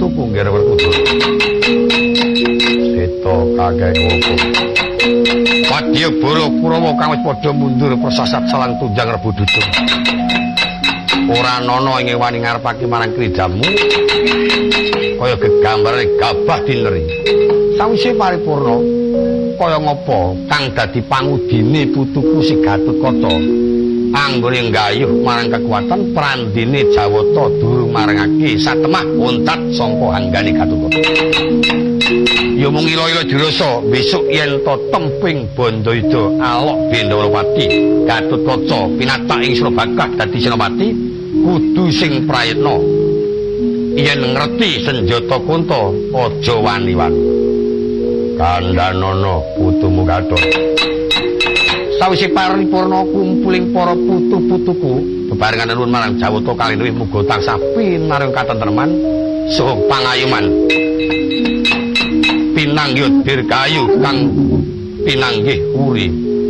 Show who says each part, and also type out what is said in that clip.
Speaker 1: putuku nggih Werkudara. Seta kakek opo. Wadya Bara Kurawa kang wis padha mundur persasat salang tunjang rebu dudung. Ora ana ing wani ngarepake marang kridamu kaya gegambarane gabah dineri. Sawise paripurna kaya ngapa kang dadi pangudine putuku si Gatotkaca anggone nggayuh marang kekuatan prandine Jawata durung marangake satemah untat sangka hanggane Gatotkaca. Ya mung ila-ila dirasa besok yen to temping Bandayuda alok Bendawapati Gatotkaca pinatak ing Surabakah dadi senopati kudu sing prayitna yen ngerti senjata Kunta aja wani-wani. Kandhanana putumu Gatot. Sawise paripurna kumpuling para putu-putuku bebarengan nuwun marang Jawata kalih muga tansah pinaring katentreman saha pangayuman. Pinanggih dirgayu kang pinanggih uri